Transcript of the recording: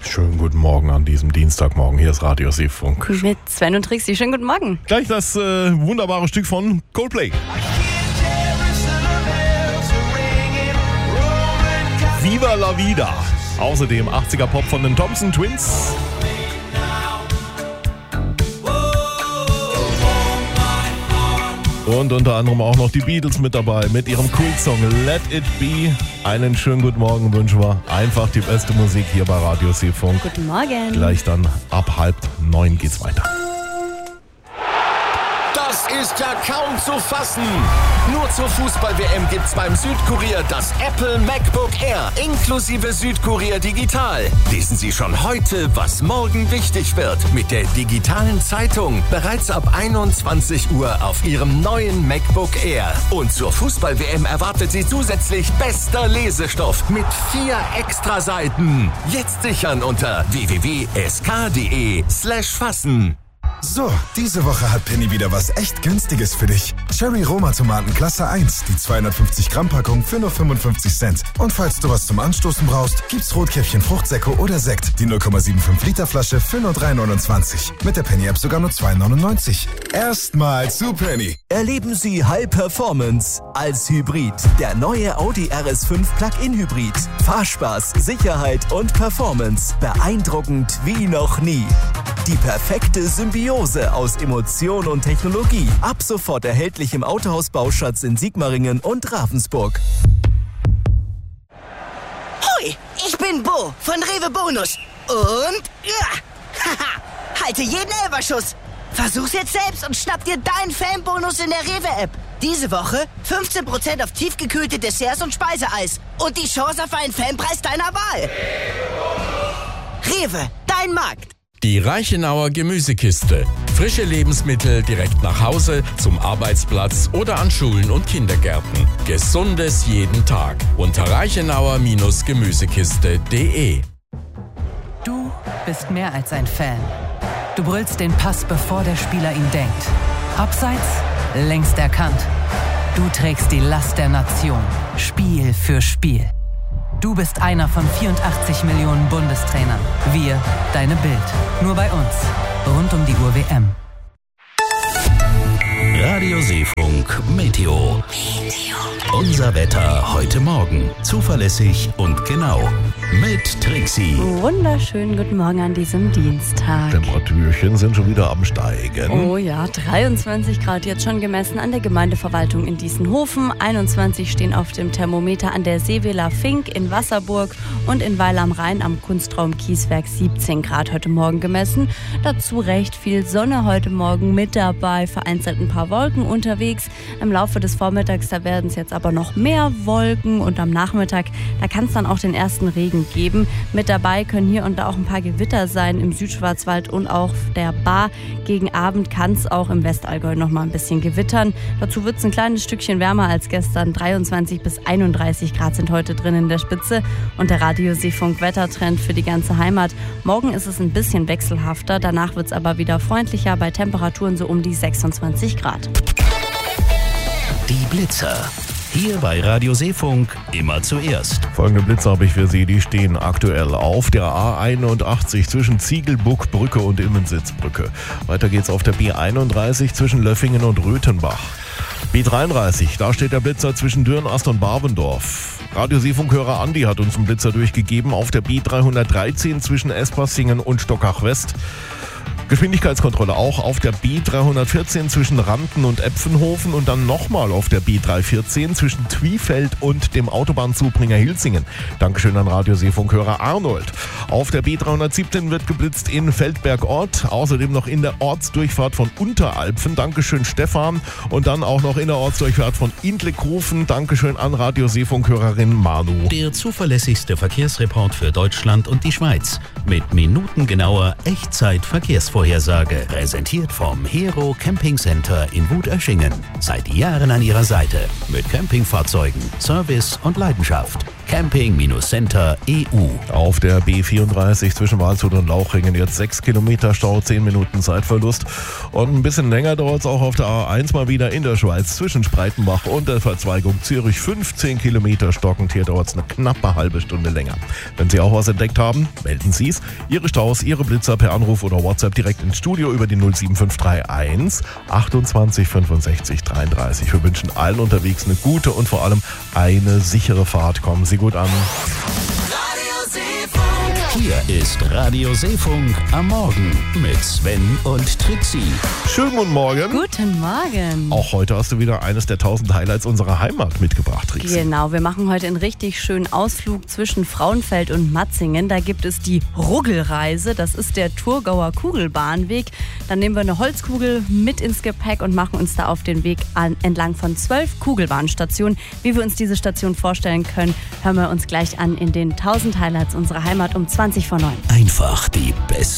Schönen guten Morgen an diesem Dienstagmorgen. Hier ist Radio Seefunk. Mit Sven und Trixi. Schönen guten Morgen. Gleich das wunderbare Stück von Coldplay. Viva la Vida. Außerdem 80er Pop von den Thompson Twins. Und unter anderem auch noch die Beatles mit dabei, mit ihrem Kultsong Let It Be. Einen schönen guten Morgen wünschen wir. Einfach die beste Musik hier bei Radio Seefunk. Guten Morgen. Gleich dann ab 8:30 geht's weiter. Das ist ja kaum zu fassen. Nur zur Fußball-WM gibt's beim Südkurier das Apple MacBook Air inklusive Südkurier Digital. Lesen Sie schon heute, was morgen wichtig wird, mit der digitalen Zeitung bereits ab 21 Uhr auf Ihrem neuen MacBook Air. Und zur Fußball-WM erwartet Sie zusätzlich bester Lesestoff mit 4 Extraseiten. Jetzt sichern unter www.sk.de/fassen. So, diese Woche hat Penny wieder was echt Günstiges für dich. Cherry Roma Tomaten Klasse 1, die 250 Gramm Packung für nur 55 Cent. Und falls du was zum Anstoßen brauchst, gibt's Rotkäppchen Fruchtsäcke oder Sekt, die 0,75 Liter Flasche für nur 3,29. Mit der Penny App sogar nur 2,99. Erstmal zu Penny. Erleben Sie High Performance als Hybrid. Der neue Audi RS5 Plug-in Hybrid. Fahrspaß, Sicherheit und Performance. Beeindruckend wie noch nie. Die perfekte Symbiose aus Emotion und Technologie. Ab sofort erhältlich im Autohaus Bauschatz in Sigmaringen und Ravensburg. Hoi, ich bin Bo von Rewe Bonus. Und haha, halte jeden Elferschuss. Versuch's jetzt selbst und schnapp dir deinen Fanbonus in der Rewe-App. Diese Woche 15% auf tiefgekühlte Desserts und Speiseeis. Und die Chance auf einen Fanpreis deiner Wahl. Rewe, dein Markt. Die Reichenauer Gemüsekiste. Frische Lebensmittel direkt nach Hause, zum Arbeitsplatz oder an Schulen und Kindergärten. Gesundes jeden Tag. Unter reichenauer-gemüsekiste.de. Du bist mehr als ein Fan. Du brüllst den Pass, bevor der Spieler ihn denkt. Abseits, längst erkannt. Du trägst die Last der Nation. Spiel für Spiel. Du bist einer von 84 Millionen Bundestrainern. Wir, deine Bild. Nur bei uns. Rund um die Uhr WM. Radio Seefunk Meteo. Unser Wetter heute Morgen. Zuverlässig und genau. Mit Trixi. Wunderschönen guten Morgen an diesem Dienstag. Temperaturchen sind schon wieder am Steigen. Oh ja, 23 Grad jetzt schon gemessen an der Gemeindeverwaltung in Diessenhofen. 21 stehen auf dem Thermometer an der Seeweler Fink in Wasserburg und in Weil am Rhein am Kunstraum Kieswerk 17 Grad heute Morgen gemessen. Dazu recht viel Sonne heute Morgen mit dabei, vereinzelt ein paar Wolken unterwegs. Im Laufe des Vormittags, da werden es jetzt aber noch mehr Wolken und am Nachmittag, da kann es dann auch den ersten Regen geben. Mit dabei können hier und da auch ein paar Gewitter sein im Südschwarzwald und auch der Baar. Gegen Abend kann es auch im Westallgäu noch mal ein bisschen gewittern. Dazu wird es ein kleines Stückchen wärmer als gestern. 23 bis 31 Grad sind heute drin in der Spitze. Und der Radio Seefunk Wettertrend für die ganze Heimat. Morgen ist es ein bisschen wechselhafter. Danach wird es aber wieder freundlicher bei Temperaturen so um die 26 Grad. Die Blitzer. Hier bei Radio Seefunk immer zuerst. Folgende Blitze habe ich für Sie, die stehen aktuell auf der A81 zwischen Ziegelbuckbrücke und Immensitzbrücke. Weiter geht's auf der B31 zwischen Löffingen und Röthenbach. B33, da steht der Blitzer zwischen Dürnast und Barbendorf. Radio Seefunkhörer Andi hat uns einen Blitzer durchgegeben auf der B313 zwischen Espassingen und Stockach West. Geschwindigkeitskontrolle auch auf der B314 zwischen Ranten und Epfenhofen und dann nochmal auf der B314 zwischen Twiefeld und dem Autobahnzubringer Hilsingen. Dankeschön an Radio Seefunkhörer Arnold. Auf der B317 wird geblitzt in Feldberg-Ort, außerdem noch in der Ortsdurchfahrt von Unteralpfen. Dankeschön Stefan. Und dann auch noch in der Ortsdurchfahrt von Intlikhofen. Dankeschön an Radio Seefunkhörerin Manu. Der zuverlässigste Verkehrsreport für Deutschland und die Schweiz. Mit minutengenauer Echtzeitverkehrs Verkehrsvorhersage. Präsentiert vom Hero Camping Center in Wutöschingen. Seit Jahren an Ihrer Seite. Mit Campingfahrzeugen, Service und Leidenschaft. Camping-Center EU. Auf der B34 zwischen Waldshut und Lauchringen jetzt 6 Kilometer Stau, 10 Minuten Zeitverlust. Und ein bisschen länger dauert es auch auf der A1 mal wieder in der Schweiz zwischen Spreitenbach und der Verzweigung Zürich. 15 Kilometer stockend. Hier dauert es eine knappe halbe Stunde länger. Wenn Sie auch was entdeckt haben, melden Sie es. Ihre Staus, Ihre Blitzer per Anruf oder WhatsApp direkt ins Studio über die 07531 28 65 33. Wir wünschen allen unterwegs eine gute und vor allem eine sichere Fahrt. Kommen Sie gut an. Hier ist Radio Seefunk am Morgen mit Sven und Trixie. Schönen guten Morgen. Guten Morgen. Auch heute hast du wieder eines der 1000 Highlights unserer Heimat mitgebracht, Trixie. Genau, wir machen heute einen richtig schönen Ausflug zwischen Frauenfeld und Matzingen. Da gibt es die Ruggelreise, das ist der Thurgauer Kugelbahnweg. Dann nehmen wir eine Holzkugel mit ins Gepäck und machen uns da auf den Weg entlang von 12 Kugelbahnstationen. Wie wir uns diese Station vorstellen können, hören wir uns gleich an in den 1000 Highlights unserer Heimat um 20 vor 9. Einfach die beste